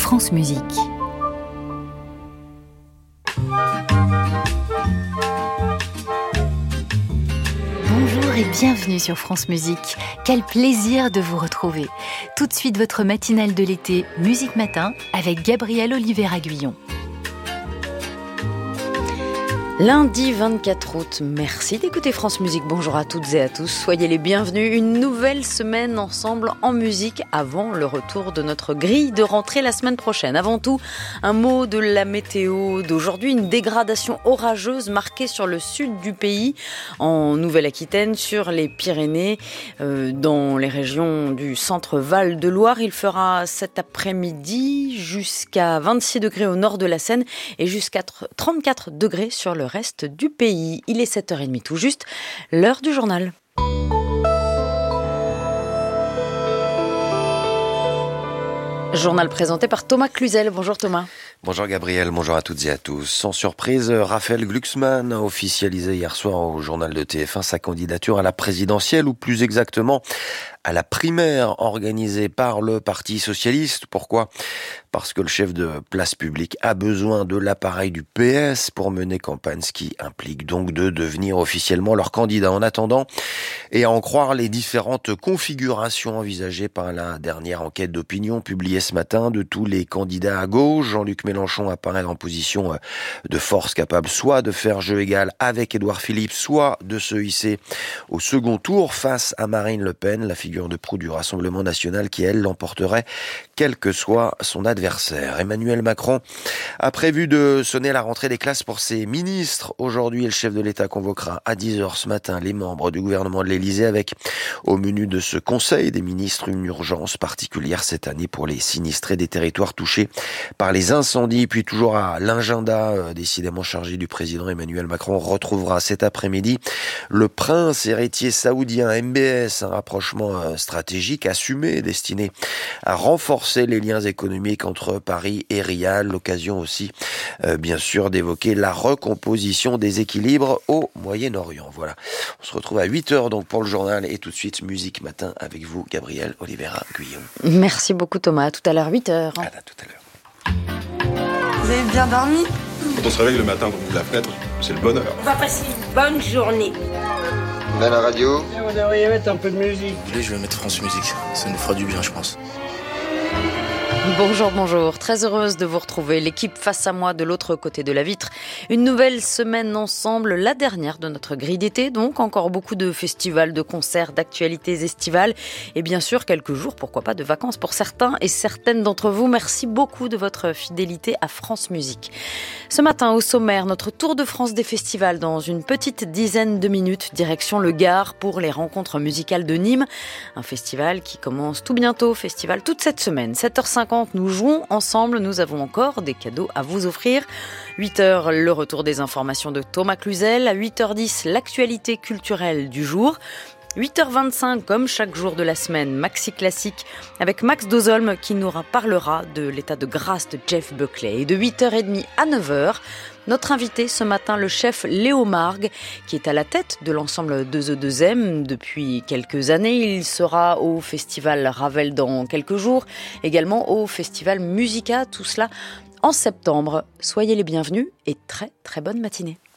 France Musique. Bonjour et bienvenue sur France Musique. Quel plaisir de vous retrouver. Tout de suite votre matinale de l'été Musique Matin avec Gabrielle Oliveira-Guyon. Lundi 24 août, merci d'écouter France Musique. Bonjour à toutes et à tous, soyez les bienvenus. Une nouvelle semaine ensemble en musique avant le retour de notre grille de rentrée la semaine prochaine. Avant tout, un mot de la météo d'aujourd'hui. Une dégradation orageuse marquée sur le sud du pays, en Nouvelle-Aquitaine, sur les Pyrénées, dans les régions du centre Val-de-Loire. Il fera cet après-midi jusqu'à 26 degrés au nord de la Seine et jusqu'à 34 degrés sur le reste du pays. Il est 7h30 tout juste, l'heure du journal. Journal présenté par Thomas Cluzel. Bonjour Thomas. Bonjour Gabriel, bonjour à toutes et à tous. Sans surprise, Raphaël Glucksmann a officialisé hier soir au journal de TF1 sa candidature à la présidentielle, ou plus exactement à la primaire organisée par le Parti socialiste. Pourquoi ? Parce que le chef de Place Publique a besoin de l'appareil du PS pour mener campagne, ce qui implique donc de devenir officiellement leur candidat. En attendant, et à en croire les différentes configurations envisagées par la dernière enquête d'opinion publiée ce matin, de tous les candidats à gauche, Jean-Luc Mélenchon apparaît en position de force, capable soit de faire jeu égal avec Édouard Philippe, soit de se hisser au second tour face à Marine Le Pen, la figure de proue du Rassemblement national qui, elle, l'emporterait quel que soit son adversaire. Emmanuel Macron a prévu de sonner la rentrée des classes pour ses ministres. Aujourd'hui, le chef de l'État convoquera à 10h ce matin les membres du gouvernement de l'Élysée avec, au menu de ce conseil des ministres, une urgence particulière cette année pour les sinistrés des territoires touchés par les incendies. Puis toujours à l'agenda décidément chargé du président Emmanuel Macron, retrouvera cet après-midi le prince héritier saoudien MBS, un rapprochement stratégique assumé destiné à renforcer les liens économiques entre Paris et Riyad. L'occasion aussi, bien sûr, d'évoquer la recomposition des équilibres au Moyen-Orient. Voilà, on se retrouve à 8h donc pour le journal et tout de suite Musique Matin avec vous, Gabrielle Oliveira-Guyon. Merci beaucoup Thomas, à tout à l'heure 8h. À tout à l'heure. Vous avez bien dormi ? Quand on se réveille le matin, qu'on ouvre la fenêtre, c'est le bonheur. On va passer une bonne journée. On a la radio. Vous devriez mettre un peu de musique. Je vais mettre France Musique, ça nous fera du bien je pense. Bonjour, très heureuse de vous retrouver, l'équipe face à moi de l'autre côté de la vitre. Une nouvelle semaine ensemble, la dernière de notre grille d'été, donc encore beaucoup de festivals, de concerts, d'actualités estivales et bien sûr quelques jours, pourquoi pas, de vacances pour certains et certaines d'entre vous. Merci beaucoup de votre fidélité à France Musique. Ce matin au sommaire, notre tour de France des festivals dans une petite dizaine de minutes, direction le Gard pour les rencontres musicales de Nîmes. Un festival qui commence tout bientôt, festival toute cette semaine, 7h50. Nous jouons ensemble, nous avons encore des cadeaux à vous offrir. 8h, le retour des informations de Thomas Cluzel. À 8h10, l'actualité culturelle du jour. 8h25, comme chaque jour de la semaine, Maxi Classique avec Max Dozolm qui nous parlera de l'état de grâce de Jeff Buckley. Et de 8h30 à 9h, notre invité ce matin, le chef Léo Margues, qui est à la tête de l'ensemble de The 2M depuis quelques années. Il sera au festival Ravel dans quelques jours, également au festival Musica, tout cela en septembre. Soyez les bienvenus et très très bonne matinée.